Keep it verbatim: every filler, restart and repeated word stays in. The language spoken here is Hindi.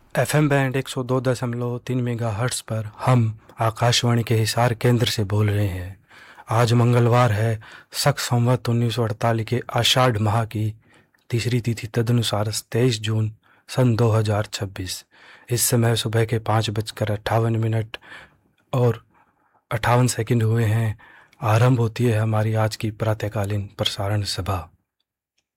एफ एम बैंड एक सौ दो दशमलव तीन मेगा हर्ट्स पर हम आकाशवाणी के हिसार केंद्र से बोल रहे हैं। आज मंगलवार है, शक संवत उन्नीस सौ अड़तालीस के आषाढ़ माह की तीसरी तिथि तदनुसार तेईस जून सन दो हजार छब्बीस। इस समय सुबह के पाँच बजकर अट्ठावन मिनट और अट्ठावन सेकंड हुए हैं। आरंभ होती है हमारी आज की प्रातःकालीन प्रसारण सभा।